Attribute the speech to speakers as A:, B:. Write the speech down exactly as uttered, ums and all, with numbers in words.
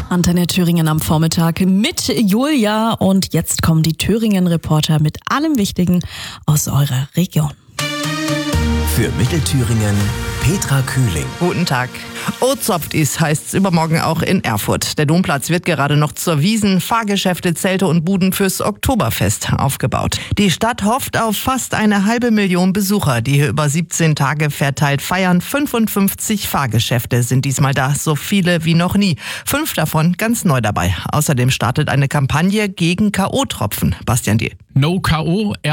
A: Antenne Thüringen am Vormittag mit Julia und jetzt kommen die Thüringen-Reporter mit allem Wichtigen aus eurer Region.
B: Für Mittelthüringen Petra Kühling.
C: Guten Tag. Ozopft ist, heißt's übermorgen auch in Erfurt. Der Domplatz wird gerade noch zur Wiesn, Fahrgeschäfte, Zelte und Buden fürs Oktoberfest aufgebaut. Die Stadt hofft auf fast eine halbe Million Besucher, die hier über siebzehn Tage verteilt feiern. fünfundfünfzig Fahrgeschäfte sind diesmal da, so viele wie noch nie. Fünf davon ganz neu dabei. Außerdem startet eine Kampagne gegen K O-Tropfen. Bastian Diel.
D: No K O